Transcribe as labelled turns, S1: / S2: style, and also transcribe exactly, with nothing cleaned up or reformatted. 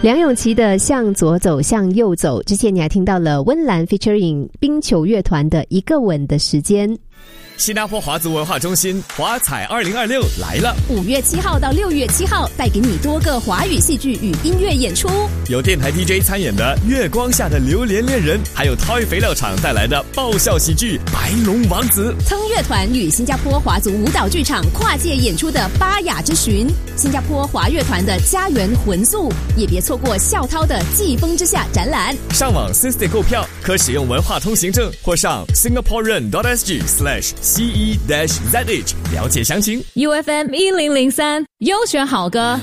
S1: 梁咏琪的向左走向右走，之前你还听到了温岚 featuring 冰球乐团的一个吻的时间。
S2: 新加坡华族文化中心华彩二零二六来了，
S3: 五月七号到六月七号，带给你多个华语戏剧与音乐演出，
S2: 有电台 D J 参演的《月光下的榴莲恋人》，还有 Toy 肥料厂带来的爆笑喜剧《白龙王子》。
S3: 腾乐团与新加坡华族舞蹈剧场跨界演出的《巴雅之寻》，新加坡华乐团的《家园魂宿》，也别错过校涛的《季风之下》展览。
S2: 上网 System 购票，可使用文化通行证或上 singaporean dot s g slash C E Z H 了解详情。
S3: U F M 一零零三优选好歌。